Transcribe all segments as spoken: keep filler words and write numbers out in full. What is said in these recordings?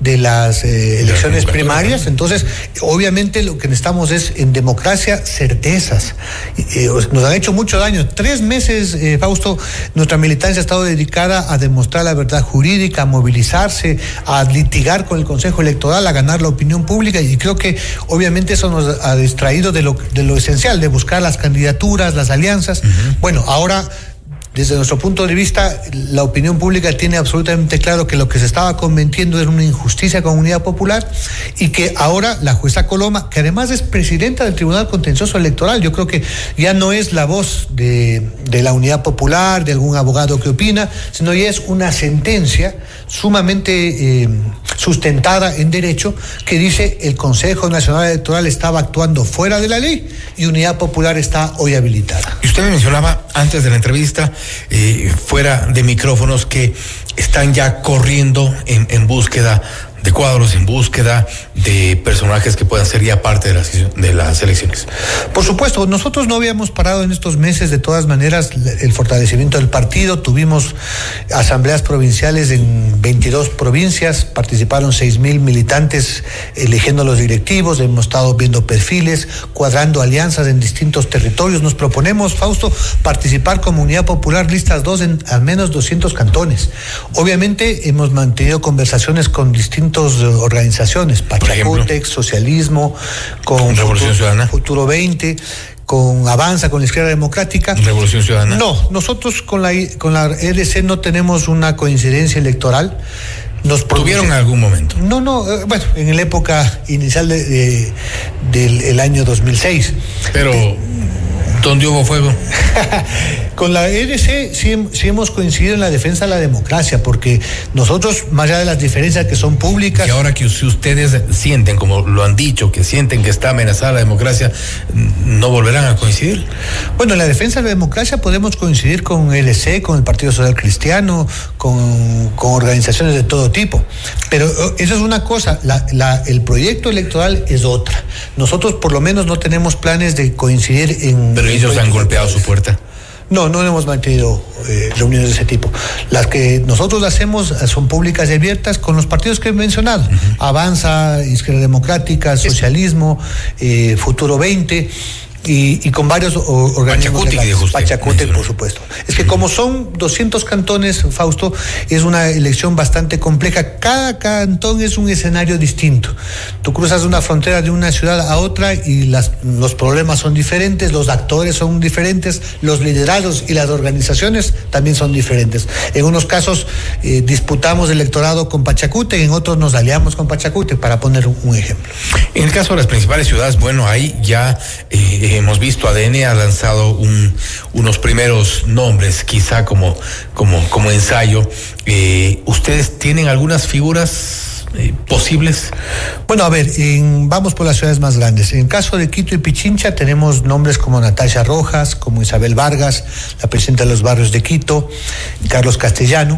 de las eh, elecciones primarias. Entonces, obviamente lo que necesitamos es en democracia certezas. Eh, nos han hecho mucho daño. Tres meses, eh, Fausto, nuestra militancia ha estado dedicada a demostrar la verdad jurídica, a movilizarse, a litigar con el Consejo Electoral, a ganar la opinión pública, y creo que obviamente eso nos ha distraído de lo, de lo esencial, de buscar las candidaturas, las alianzas. Uh-huh. Bueno, ahora, desde nuestro punto de vista, la opinión pública tiene absolutamente claro que lo que se estaba cometiendo era una injusticia con Unidad Popular, y que ahora la jueza Coloma, que además es presidenta del Tribunal Contencioso Electoral, yo creo que ya no es la voz de, de la Unidad Popular, de algún abogado que opina, sino ya es una sentencia sumamente eh, sustentada en derecho, que dice el Consejo Nacional Electoral estaba actuando fuera de la ley y Unidad Popular está hoy habilitada. Y usted me mencionaba antes de la entrevista, eh, fuera de micrófonos, que están ya corriendo en, en búsqueda de cuadros, en búsqueda de personajes que puedan ser ya parte de las, de las elecciones. Por supuesto, nosotros no habíamos parado en estos meses, de todas maneras, el fortalecimiento del partido. Tuvimos asambleas provinciales en veintidós provincias, participaron seis mil militantes eligiendo los directivos, hemos estado viendo perfiles, cuadrando alianzas en distintos territorios. Nos proponemos, Fausto, participar como Unidad Popular listas dos en al menos doscientos cantones. Obviamente hemos mantenido conversaciones con distintos organizaciones, Pachacutex, Socialismo, con Revolución Futuro, Ciudadana, Futuro veinte, con Avanza, con la Izquierda Democrática. Revolución Ciudadana. No, nosotros con la con la E D C no tenemos una coincidencia electoral. Nos ¿Tuvieron en algún momento? No, no, eh, bueno, en la época inicial de, de, del el año dos mil seis. Pero eh, ¿dónde hubo fuego? Con la E D C sí, sí hemos coincidido en la defensa de la democracia, porque nosotros, más allá de las diferencias que son públicas... Y ahora que si ustedes sienten, como lo han dicho, que sienten que está amenazada la democracia, ¿no volverán a coincidir? Bueno, en la defensa de la democracia podemos coincidir con L C, con el Partido Social Cristiano, con, con organizaciones de todo tipo, pero eso es una cosa, la, la, el proyecto electoral es otra. Nosotros por lo menos no tenemos planes de coincidir en... Pero ellos han golpeado su puerta. No, no hemos mantenido eh, reuniones de ese tipo. Las que nosotros hacemos son públicas y abiertas con los partidos que he mencionado. Uh-huh. Avanza, Izquierda Democrática, Socialismo, eh, Futuro veinte... Y, y con varios organismos legales. Pachacútec, por supuesto. Es que como son doscientos cantones, Fausto, es una elección bastante compleja. Cada cantón es un escenario distinto. Tú cruzas una frontera de una ciudad a otra y las, los problemas son diferentes, los actores son diferentes, los liderados y las organizaciones también son diferentes. En unos casos eh, disputamos electorado con Pachacútec, en otros nos aliamos con Pachacútec, para poner un, un ejemplo. En el caso de las principales ciudades, bueno, ahí ya... Eh, hemos visto, A D N ha lanzado un, unos primeros nombres, quizá como, como, como ensayo. Eh, ¿Ustedes tienen algunas figuras eh, posibles? Bueno, a ver, en, vamos por las ciudades más grandes. En el caso de Quito y Pichincha tenemos nombres como Natasha Rojas, como Isabel Vargas, la presidenta de los barrios de Quito, Carlos Castellano.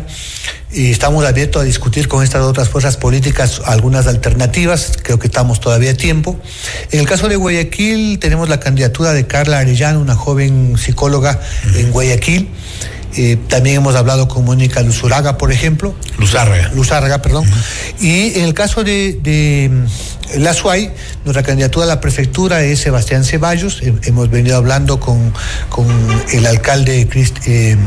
Y estamos abiertos a discutir con estas otras fuerzas políticas algunas alternativas, creo que estamos todavía a tiempo. En el caso de Guayaquil tenemos la candidatura de Carla Arellano, una joven psicóloga uh-huh. en Guayaquil. Eh, también hemos hablado con Mónica Luzárraga, por ejemplo. Luzárraga. Luzárraga, perdón. Uh-huh. Y en el caso de, de la SUAY, nuestra candidatura a la prefectura es Sebastián Ceballos. Eh, hemos venido hablando con, con el alcalde Crist, eh,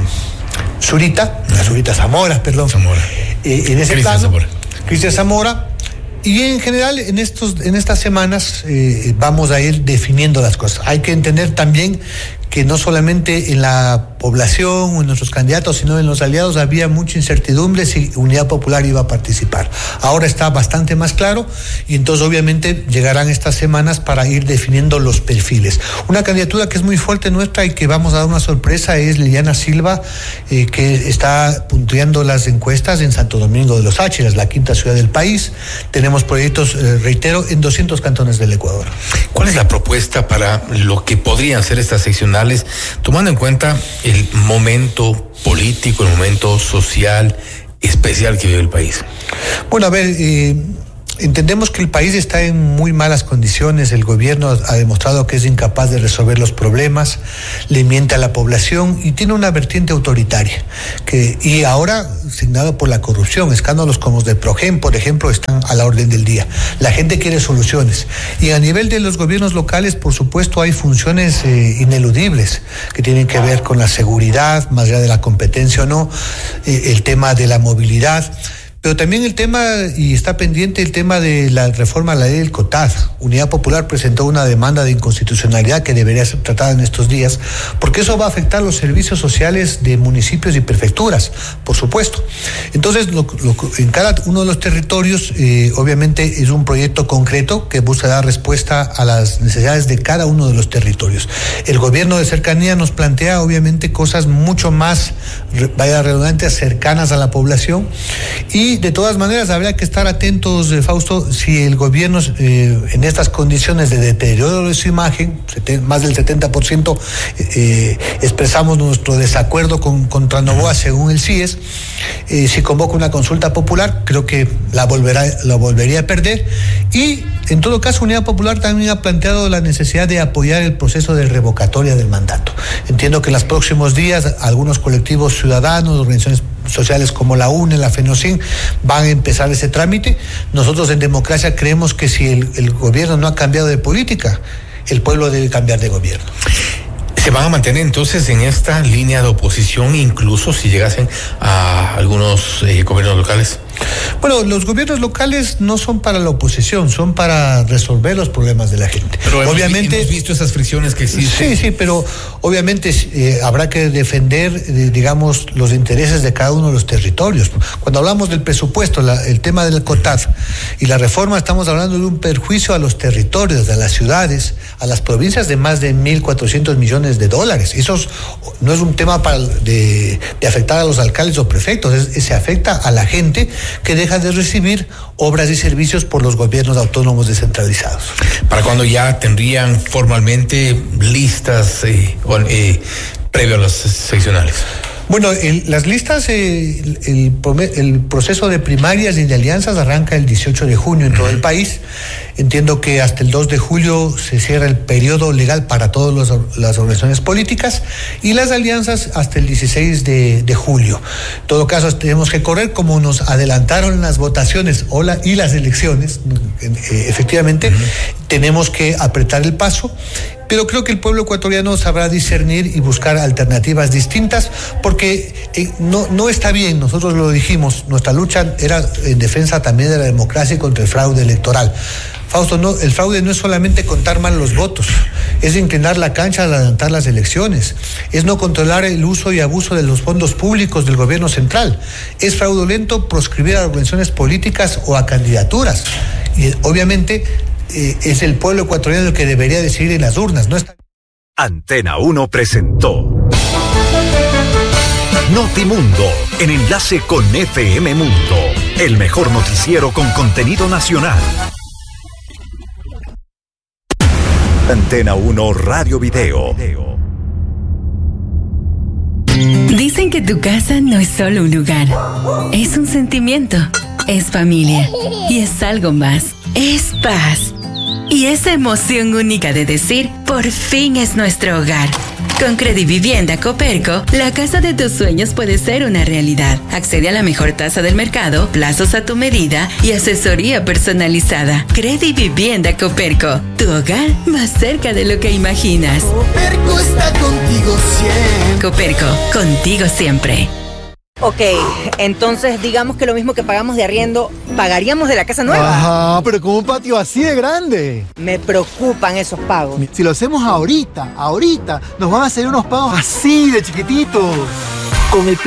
Zurita, uh-huh. Zurita Zamora, perdón. Zamora. Eh, en ese caso, Cristian Zamora. Y en general, en estos, en estas semanas eh, vamos a ir definiendo las cosas. Hay que entender también que no solamente en la población o en nuestros candidatos, sino en los aliados había mucha incertidumbre si Unidad Popular iba a participar. Ahora está bastante más claro y entonces obviamente llegarán estas semanas para ir definiendo los perfiles. Una candidatura que es muy fuerte nuestra y que vamos a dar una sorpresa es Liliana Silva, eh, que está puntuando las encuestas en Santo Domingo de los Áchilas, la quinta ciudad del país. Tenemos proyectos, eh, reitero, en doscientos cantones del Ecuador. ¿Cuál es la propuesta para lo que podrían ser estas seccionales, tomando en cuenta el momento político, el momento social especial que vive el país? Bueno, a ver, eh, Entendemos que el país está en muy malas condiciones, el gobierno ha demostrado que es incapaz de resolver los problemas, le miente a la población y tiene una vertiente autoritaria, que, y ahora signado por la corrupción, escándalos como los de Progen, por ejemplo, están a la orden del día. La gente quiere soluciones. Y a nivel de los gobiernos locales, por supuesto, hay funciones eh, ineludibles que tienen que ver con la seguridad, más allá de la competencia o no, eh, el tema de la movilidad. Pero también el tema, y está pendiente el tema de la reforma a la ley del COTAD. Unidad Popular presentó una demanda de inconstitucionalidad que debería ser tratada en estos días, porque eso va a afectar los servicios sociales de municipios y prefecturas, por supuesto. Entonces, lo, lo, en cada uno de los territorios, eh, obviamente es un proyecto concreto que busca dar respuesta a las necesidades de cada uno de los territorios. El gobierno de cercanía nos plantea, obviamente, cosas mucho más, vaya redundantes, cercanas a la población, y Y de todas maneras habría que estar atentos, eh, Fausto, si el gobierno eh, en estas condiciones de deterioro de su imagen, más del setenta por ciento eh, expresamos nuestro desacuerdo con, contra Novoa según el C I E S, eh, si convoca una consulta popular, creo que la, volverá, la volvería a perder. Y en todo caso, Unidad Popular también ha planteado la necesidad de apoyar el proceso de revocatoria del mandato. Entiendo que en los próximos días algunos colectivos ciudadanos, organizaciones sociales como la U N E, la FENOCIN, van a empezar ese trámite. Nosotros en democracia creemos que si el, el gobierno no ha cambiado de política, el pueblo debe cambiar de gobierno. ¿Se van a mantener entonces en esta línea de oposición, incluso si llegasen a algunos eh, gobiernos locales? Bueno, los gobiernos locales no son para la oposición, son para resolver los problemas de la gente. Pero hemos, obviamente hemos visto esas fricciones que existen. Sí, sí, pero obviamente eh, habrá que defender, eh, digamos, los intereses de cada uno de los territorios. Cuando hablamos del presupuesto, la, el tema del COTAD y la reforma, estamos hablando de un perjuicio a los territorios, a las ciudades, a las provincias de más de mil cuatrocientos millones de dólares. Eso es, no es un tema para de, de afectar a los alcaldes o prefectos, es, es, se afecta a la gente que deja de recibir obras y servicios por los gobiernos autónomos descentralizados. ¿Para cuándo ya tendrían formalmente listas eh, eh, previo a las seccionales? Bueno, el, las listas, eh, el, el, el proceso de primarias y de alianzas arranca el dieciocho de junio en todo el país. Entiendo que hasta el dos de julio se cierra el periodo legal para todas las organizaciones políticas y las alianzas hasta el dieciséis de julio. En todo caso, tenemos que correr como nos adelantaron las votaciones o la, y las elecciones. Eh, efectivamente, uh-huh. tenemos que apretar el paso. Pero creo que el pueblo ecuatoriano sabrá discernir y buscar alternativas distintas, porque eh, no, no está bien, nosotros lo dijimos, nuestra lucha era en defensa también de la democracia y contra el fraude electoral. Fausto, no, el fraude no es solamente contar mal los votos, es inclinar la cancha al adelantar las elecciones, es no controlar el uso y abuso de los fondos públicos del gobierno central, es fraudulento proscribir a organizaciones políticas o a candidaturas. Y obviamente eh, es el pueblo ecuatoriano el que debería decidir en las urnas, ¿no? Está... Antena uno presentó Notimundo, en enlace con F M Mundo, el mejor noticiero con contenido nacional. Antena uno Radio Video. Dicen que tu casa no es solo un lugar, es un sentimiento, es familia y es algo más, es paz. Y esa emoción única de decir, por fin es nuestro hogar. Con Credivivienda Coperco, la casa de tus sueños puede ser una realidad. Accede a la mejor tasa del mercado, plazos a tu medida y asesoría personalizada. Credivivienda Coperco, tu hogar más cerca de lo que imaginas. Coperco está contigo siempre. Coperco, contigo siempre. Ok, entonces digamos que lo mismo que pagamos de arriendo, pagaríamos de la casa nueva. Ajá, pero con un patio así de grande. Me preocupan esos pagos. Si lo hacemos ahorita, ahorita, nos van a hacer unos pagos así de chiquititos. Con el